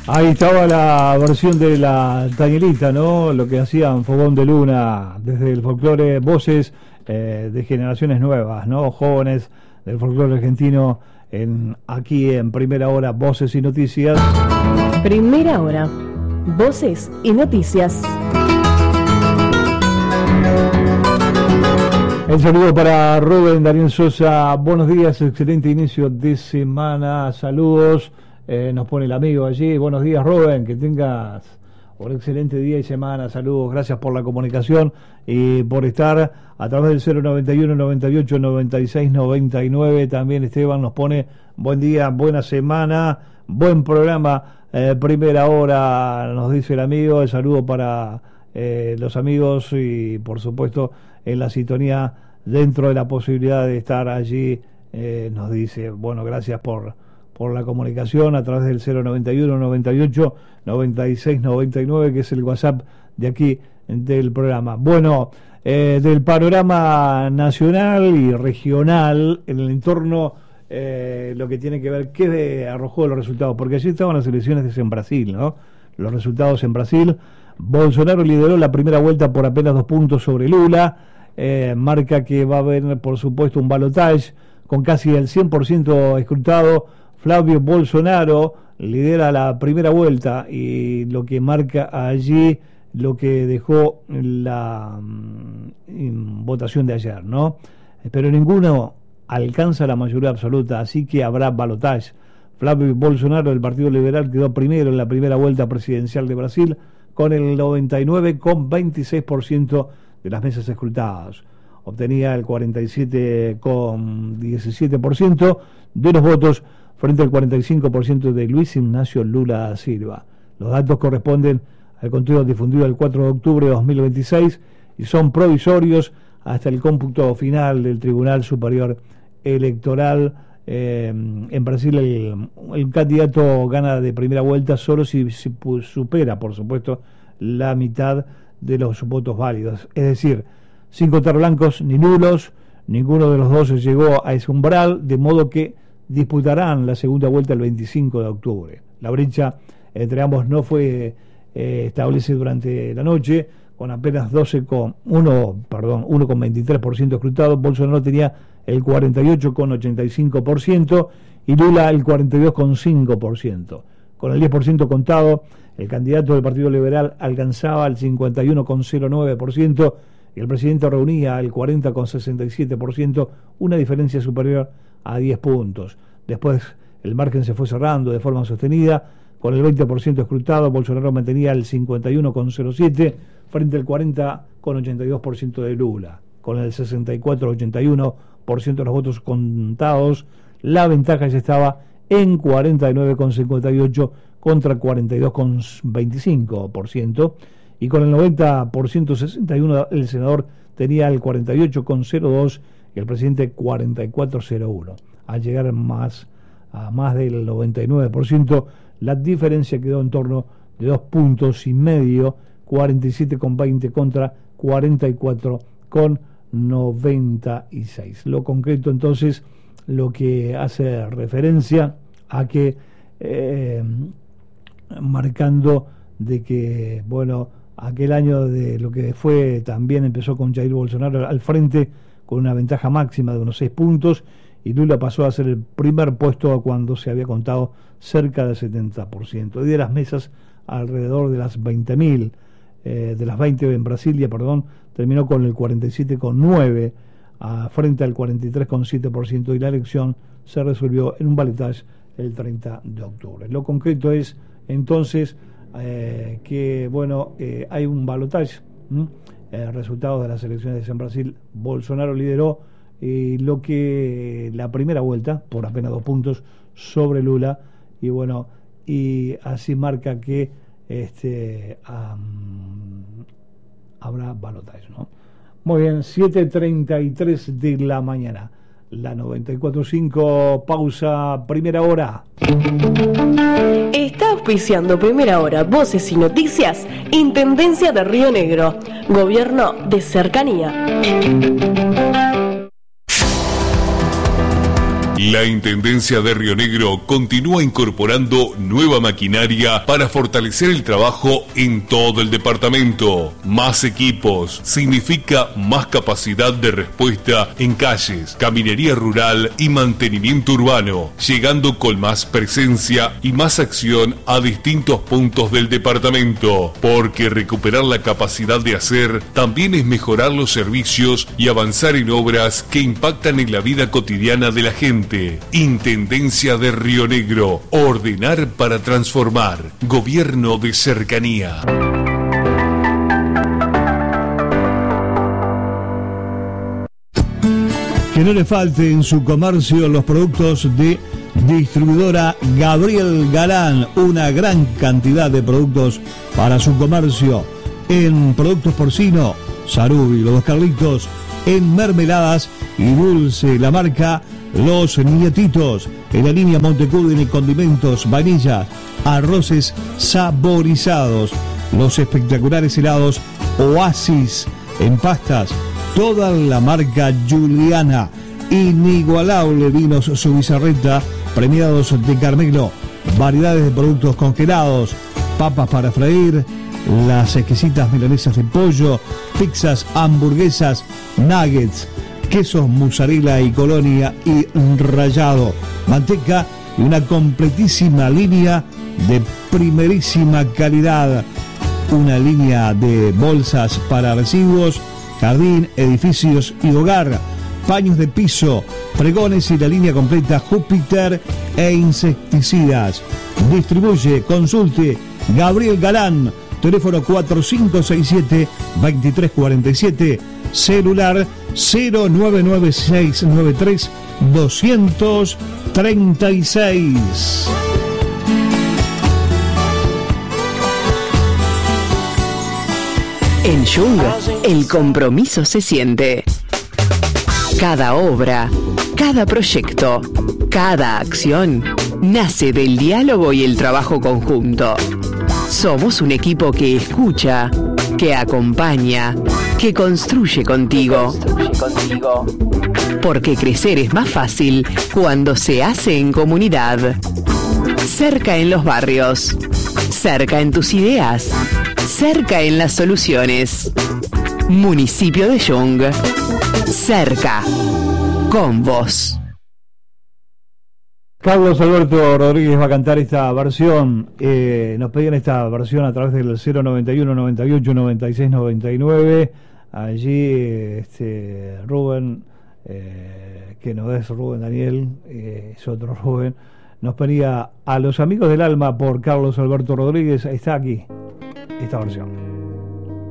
Ahí estaba la versión de la Tañelita, ¿no? Lo que hacían Fogón de Luna desde el folclore, voces de generaciones nuevas, ¿no? Jóvenes del folclore argentino aquí en Primera Hora, Voces y Noticias. Primera Hora, Voces y Noticias. El saludo para Rubén Daniel Sosa. Buenos días, excelente inicio de semana. Saludos. Nos pone el amigo allí. Buenos días, Rubén, que tengas un excelente día y semana. Saludos, gracias por la comunicación y por estar a través del 091 98 96 99. También Esteban nos pone buen día, buena semana, buen programa. Primera Hora, nos dice el amigo. El saludo para los amigos y por supuesto en la sintonía dentro de la posibilidad de estar allí. Nos dice, bueno, gracias por la comunicación a través del 091 98 96 99, que es el WhatsApp de aquí del programa. Bueno, del panorama nacional y regional en el entorno, lo que tiene que ver, ¿qué arrojó los resultados? Porque allí estaban las elecciones en Brasil, ¿no? Los resultados en Brasil. Bolsonaro lideró la primera vuelta por apenas 2 puntos sobre Lula. Marca que va a haber, por supuesto, un balotaje con casi el 100% escrutado. Flavio Bolsonaro lidera la primera vuelta y lo que marca allí lo que dejó la votación de ayer, ¿no? Pero ninguno alcanza la mayoría absoluta, así que habrá balotaje. Flavio Bolsonaro del Partido Liberal quedó primero en la primera vuelta presidencial de Brasil con el 99,26% de las mesas escrutadas. Obtenía el 47,17% de los votos frente al 45% de Luis Ignacio Lula da Silva. Los datos corresponden al conteo difundido el 4 de octubre de 2026 y son provisorios hasta el cómputo final del Tribunal Superior Electoral. En Brasil el candidato gana de primera vuelta solo si supera, por supuesto, la mitad de los votos válidos. Es decir, sin contar blancos ni nulos, ninguno de los dos llegó a ese umbral, de modo que disputarán la segunda vuelta el 25 de octubre. La brecha entre ambos no fue establecida durante la noche, con apenas 1,23% escrutado. Bolsonaro tenía el 48,85% y Lula el 42,5%. Con el 10% contado, el candidato del Partido Liberal alcanzaba el 51,09% y el presidente reunía el 40,67%, una diferencia superior a 10 puntos. Después el margen se fue cerrando de forma sostenida. Con el 20% escrutado, Bolsonaro mantenía el 51,07% frente al 40,82% de Lula. Con el 64,81% de los votos contados, la ventaja ya estaba en 49,58% contra 42,25%. Y con el 90% 61%, el senador tenía el 48,02% y el presidente 44,01%. Al llegar a más del 99%, la diferencia quedó en torno de 2,5 puntos, 47,20 contra 44,96. Lo concreto entonces, lo que hace referencia a que marcando de que, bueno, aquel año de lo que fue, también empezó con Jair Bolsonaro al frente con una ventaja máxima de unos 6 puntos, y Lula pasó a ser el primer puesto cuando se había contado cerca del 70%. Y de las mesas, alrededor de las 20.000, de las 20 en Brasilia, terminó con el 47,9% frente al 43,7%, y la elección se resolvió en un balotaje el 30 de octubre. Lo concreto es entonces que, bueno, hay un balotaje. Resultados de las elecciones en Brasil, Bolsonaro lideró lo que la primera vuelta por apenas 2 puntos sobre Lula, y bueno, y así marca que habrá balotaje, ¿no? Muy bien, 7:33 de la mañana, la 94.5, pausa, Primera Hora. Está auspiciando Primera Hora, Voces y Noticias, Intendencia de Río Negro, Gobierno de Cercanía. La Intendencia de Río Negro continúa incorporando nueva maquinaria para fortalecer el trabajo en todo el departamento. Más equipos significa más capacidad de respuesta en calles, caminería rural y mantenimiento urbano, llegando con más presencia y más acción a distintos puntos del departamento, porque recuperar la capacidad de hacer también es mejorar los servicios y avanzar en obras que impactan en la vida cotidiana de la gente. Intendencia de Río Negro, ordenar para transformar. Gobierno de cercanía. Que no le falte en su comercio los productos de distribuidora Gabriel Galán, una gran cantidad de productos para su comercio, en productos porcino, Sarubi, los dos Carlitos, en mermeladas y dulce, la marca Los Nietitos, en la línea Montecudin y condimentos, vainillas, arroces saborizados, los espectaculares helados Oasis, en pastas, toda la marca Juliana, inigualable vinos Subizarreta, premiados de Carmelo, variedades de productos congelados, papas para freír, las exquisitas milanesas de pollo, pizzas, hamburguesas, nuggets, quesos mozzarella y colonia y rallado, manteca y una completísima línea de primerísima calidad, una línea de bolsas para residuos, jardín, edificios y hogar, paños de piso, pregones y la línea completa Júpiter e insecticidas. Distribuye, consulte Gabriel Galán, teléfono 4567-2347, celular 099693236. En Jung, el compromiso se siente. Cada obra, cada proyecto, cada acción nace del diálogo y el trabajo conjunto. Somos un equipo que escucha, que acompaña, que construye contigo. Porque crecer es más fácil cuando se hace en comunidad. Cerca en los barrios, cerca en tus ideas, cerca en las soluciones. Municipio de Jung, cerca, con vos. Carlos Alberto Rodríguez va a cantar esta versión. Nos pedían esta versión a través del 091 98 96 99. Allí Rubén, que no es Rubén Daniel, es otro Rubén, nos pedía A los amigos del alma por Carlos Alberto Rodríguez. Está aquí esta versión.